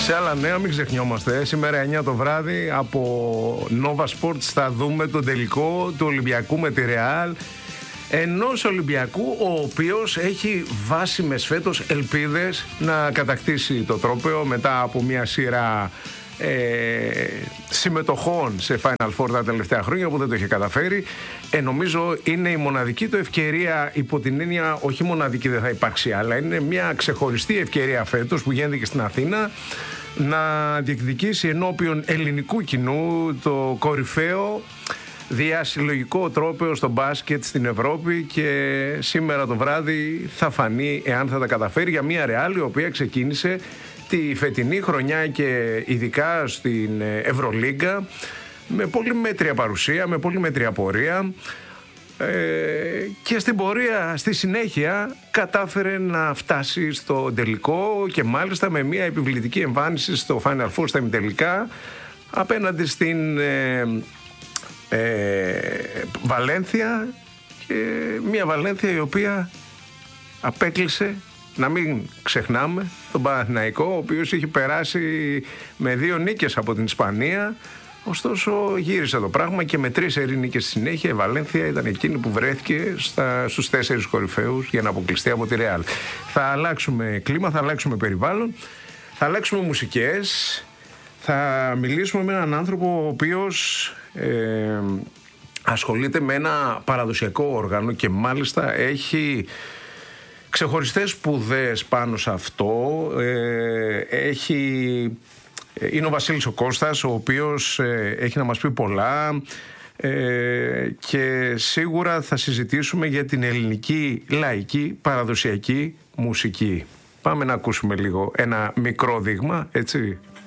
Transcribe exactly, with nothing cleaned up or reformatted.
Σε άλλα νέα, μην ξεχνιόμαστε. Σήμερα εννιά το βράδυ από Nova Sports θα δούμε τον τελικό του Ολυμπιακού με τη Real. Ενός Ολυμπιακού ο οποίος έχει βάσιμες φέτος ελπίδες να κατακτήσει το τρόπαιο μετά από μια σειρά ε, συμμετοχών σε Final Four τα τελευταία χρόνια που δεν το είχε καταφέρει. Ε, νομίζω είναι η μοναδική του ευκαιρία, υπό την έννοια όχι μοναδική, δεν θα υπάρξει, αλλά είναι μια ξεχωριστή ευκαιρία φέτος που γίνεται και στην Αθήνα να διεκδικήσει ενώπιον ελληνικού κοινού το κορυφαίο διασυλλογικό τρόπαιο στο μπάσκετ στην Ευρώπη, και σήμερα το βράδυ θα φανεί εάν θα τα καταφέρει για μια Real η οποία ξεκίνησε τη φετινή χρονιά και ειδικά στην Ευρωλίγκα με πολύ μέτρια παρουσία, με πολύ μέτρια πορεία, ε, και στην πορεία στη συνέχεια κατάφερε να φτάσει στο τελικό και μάλιστα με μια επιβλητική εμφάνιση στο Final Four στα ημιτελικά απέναντι στην ε, ε, Βαλένθια, και μια Βαλένθια η οποία απέκλεισε, να μην ξεχνάμε, τον Παναθηναϊκό, ο οποίος είχε περάσει με δύο νίκες από την Ισπανία. Ωστόσο γύρισε το πράγμα και με τρεις σερί νίκες στη συνέχεια η Βαλένθια ήταν εκείνη που βρέθηκε στα, στους τέσσερις κορυφαίους για να αποκλειστεί από τη Real. Θα αλλάξουμε κλίμα, θα αλλάξουμε περιβάλλον, θα αλλάξουμε μουσικές, θα μιλήσουμε με έναν άνθρωπο ο οποίος ε, ασχολείται με ένα παραδοσιακό όργανο και μάλιστα έχει ξεχωριστές σπουδές πάνω σε αυτό. Ε, έχει, είναι ο Βασίλης ο Κώστας, ο οποίος ε, έχει να μας πει πολλά, ε, και σίγουρα θα συζητήσουμε για την ελληνική λαϊκή παραδοσιακή μουσική. Πάμε να ακούσουμε λίγο ένα μικρό δείγμα, έτσι.